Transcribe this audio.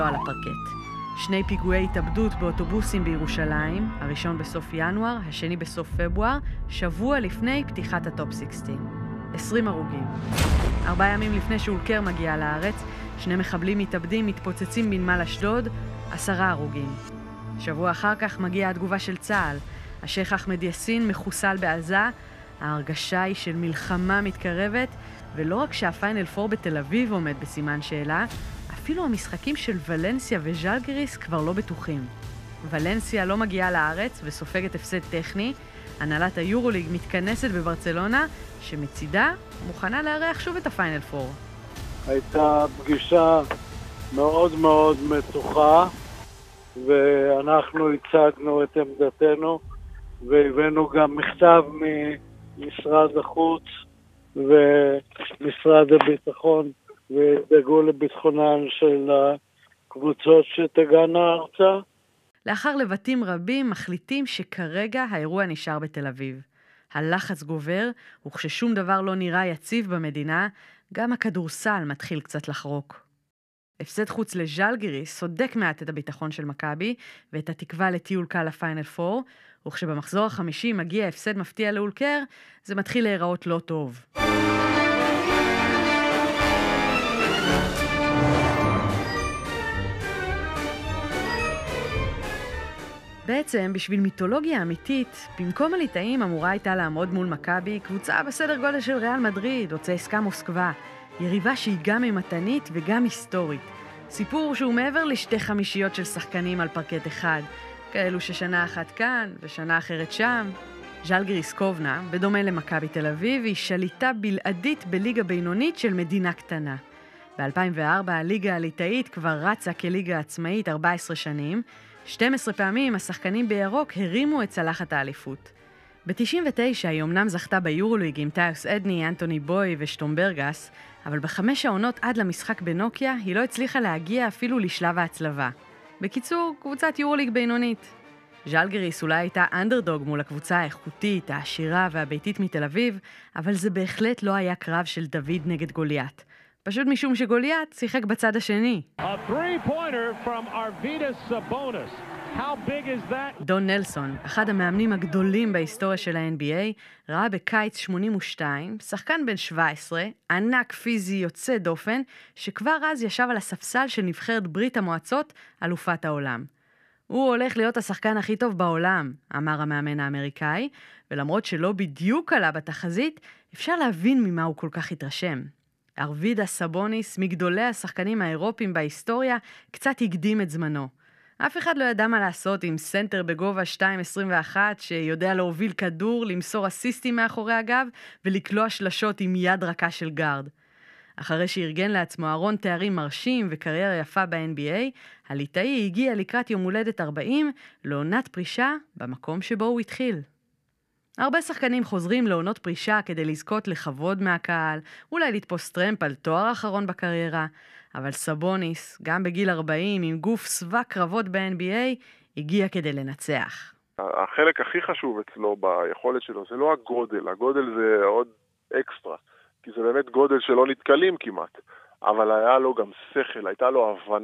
על הפרקט. 2 פיגועי התאבדות באוטובוסים בירושלים, הראשון בסוף ינואר, השני בסוף פברואר, שבוע לפני פתיחת הטופ 16. 20 הרוגים. 4 ימים לפני שאולקר מגיע לארץ, 2 מחבלים מתאבדים מתפוצצים בנמל אשדוד, 10 הרוגים. שבוע אחר כך מגיעה התגובה של צה"ל. השייח אחמד יאסין מחוסל בעזה, ההרגשה היא של מלחמה מתקרבת, ולא רק שהפיינל 4 בתל אביב עומד בסימן שאלה, אפילו המשחקים של ולנסיה וז'לגיריס כבר לא בטוחים. ולנסיה לא מגיעה לארץ וסופגת הפסד טכני, הנהלת היורוליג מתכנסת בברצלונה, שמצידה מוכנה לארח שוב את הפיינל 4. הייתה פגישה מאוד מאוד מתוחה, ואנחנו הצגנו את עמדתנו, והבאנו גם מכתב ממשרד החוץ ומשרד הביטחון, ודאגו לביטחונן של הקבוצות שתגענה ארצה. לאחר לבטים רבים מחליטים שכרגע האירוע נשאר בתל אביב. הלחץ גובר, וכששום דבר לא נראה יציב במדינה, גם הכדורסל מתחיל קצת לחרוק. הפסד חוץ לז'לגיריס סודק מעט את הביטחון של מכבי ואת התקווה לטיול קל לפיינל 4, וכשבמחזור ה-50 מגיע הפסד מפתיע לאולקר, זה מתחיל להיראות לא טוב. בעצם, בשביל מיתולוגיה אמיתית, במקום הליטאים אמורה הייתה לעמוד מול מכבי קבוצה בסדר גודל של ריאל מדריד או צסקה מוסקבה, יריבה שהיא גם ממתנית וגם היסטורית. סיפור שהוא מעבר לשתי חמישיות של שחקנים על פרקט אחד, כאלו ששנה אחת כאן ושנה אחרת שם. ז'לגיריס קובנה, בדומה למכבי תל אביב, היא שליטה בלעדית בליגה בינונית של מדינה קטנה. ב-2004 הליגה הליטאית כבר רצה כליגה עצמאית 14 שנים, 12 פעמים השחקנים בירוק הרימו את צלחת האליפות. ב-99 היא אמנם זכתה ביורוליג עם טיוס אדני, אנטוני בוי ושטומברגס, אבל ב5 העונות עד למשחק בנוקיה היא לא הצליחה להגיע אפילו לשלב ההצלבה. בקיצור, קבוצת יורוליג בינונית. ז'לגיריס אולי הייתה אנדרדוג מול הקבוצה האיכותית, העשירה והביתית מתל אביב, אבל זה בהחלט לא היה קרב של דוד נגד גוליית. פשוט משום שגוליית שיחק בצד השני. דון נלסון, אחד המאמנים הגדולים בהיסטוריה של ה-NBA, ראה בקיץ 82, שחקן בן 17, ענק פיזי יוצא דופן, שכבר אז ישב על הספסל של נבחרת ברית המועצות, אלופת העולם. הוא הולך להיות השחקן הכי טוב בעולם, אמר המאמן האמריקאי, ולמרות שלא בדיוק עלה בתחזית, אפשר להבין ממה הוא כל כך התרשם. ארווידס סבוניס, מגדולי השחקנים האירופיים בהיסטוריה, קצת הקדים את זמנו. אף אחד לא ידע מה לעשות עם סנטר בגובה 2.21 שיודע להוביל כדור, למסור אסיסטים מאחורי הגב ולקלוע שלשות עם יד רכה של גארד. אחרי שארגן לעצמו ארון תארים מרשים וקריירה יפה ב-NBA, הליטאי הגיע לקראת יום הולדת 40 לעונת פרישה במקום שבו הוא התחיל. הרבה שחקנים חוזרים לעונות פרישה כדי לזכות לכבוד מהקהל, אולי לתפוס טרמפ על תואר אחרון בקריירה, אבל סבוניס, גם בגיל 40 עם גוף סבא קרבות ב-NBA, הגיע כדי לנצח. החלק הכי חשוב אצלו ביכולת שלו זה לא הגודל, הגודל זה עוד אקסטרה, כי זה באמת גודל שלא נתקלים כמעט, אבל היה לו גם שכל, הייתה לו הבנה.